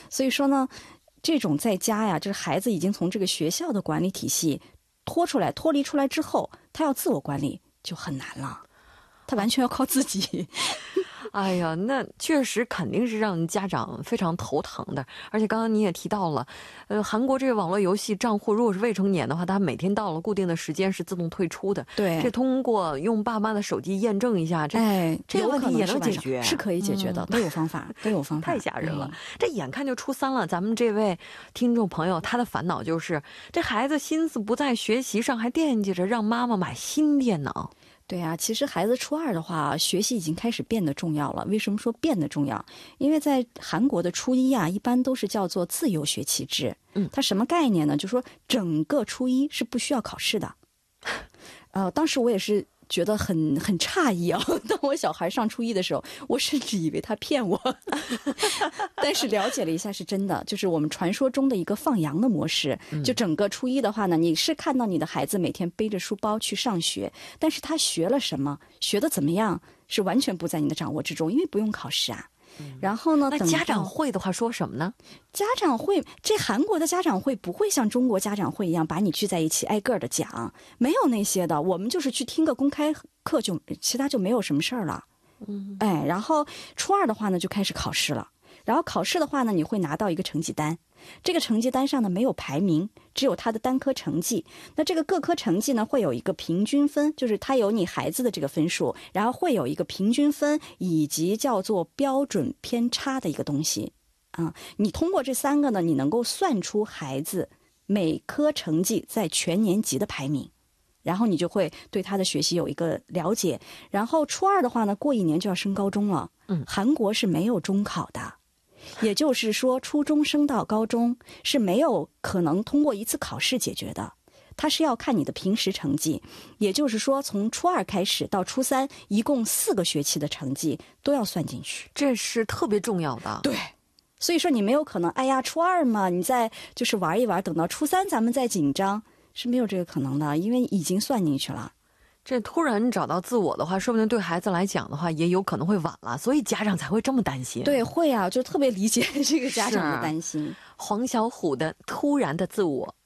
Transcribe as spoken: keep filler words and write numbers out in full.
所以说呢，这种在家呀，就是孩子已经从这个学校的管理体系脱出来、脱离出来之后，他要自我管理就很难了，他完全要靠自己。 哎呀，那确实肯定是让家长非常头疼的。而且刚刚你也提到了，呃，韩国这个网络游戏账户，如果是未成年的话，他每天到了固定的时间是自动退出的。 对， 这通过用爸妈的手机验证一下，这哎， 这个问题也能解决， 是可以解决的，嗯、都有方法，都有方法。 太吓人了、嗯！这眼看就初三了，咱们这位听众朋友他的烦恼就是，这孩子心思不在学习上，还惦记着让妈妈买新电脑。 对啊，其实孩子初二的话，学习已经开始变得重要了。为什么说变得重要？因为在韩国的初一啊，一般都是叫做自由学期制。 嗯， 它什么概念呢？就是说整个初一是不需要考试的。呃，当时我也是觉得很很诧异啊。当我小孩上初一的时候，我甚至以为他骗我。但是了解了一下，是真的，就是我们传说中的一个放羊的模式。就整个初一的话呢，你是看到你的孩子每天背着书包去上学，但是他学了什么，学得怎么样，是完全不在你的掌握之中，因为不用考试啊。嗯、然后呢， 那家长会的话说什么呢？ 家长会，这韩国的家长会不会像中国家长会一样把你聚在一起挨个的讲，没有那些的，我们就是去听个公开课就，其他就没有什么事儿了。 嗯， 哎，然后初二的话呢，就开始考试了。然后考试的话呢，你会拿到一个成绩单，这个成绩单上呢没有排名，只有他的单科成绩。那这个各科成绩呢会有一个平均分，就是它有你孩子的这个分数，然后会有一个平均分以及叫做标准偏差的一个东西啊。你通过这三个呢，你能够算出孩子每科成绩在全年级的排名。然后你就会对他的学习有一个了解。然后初二的话呢，过一年就要升高中了。 嗯， 韩国是没有中考的，也就是说初中升到高中是没有可能通过一次考试解决的，它是要看你的平时成绩。也就是说从初二开始到初三，一共四个学期的成绩都要算进去， 这是特别重要的。 对，所以说你没有可能，哎呀，初二嘛，你再就是玩一玩，等到初三咱们再紧张。是没有这个可能的，因为已经算进去了。 这突然找到自我的话，说不定对孩子来讲的话，也有可能会晚了，所以家长才会这么担心。 对，会啊，就特别理解这个家长的担心。 黄小琥的《突然的自我》。